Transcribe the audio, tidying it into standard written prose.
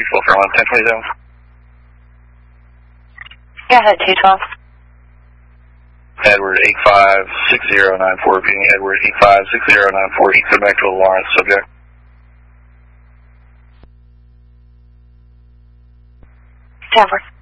Full Fairmont 1027. Go ahead, 212. Edward 856094, repeating Edward 856094, he come back to a Lawrence subject. Edward.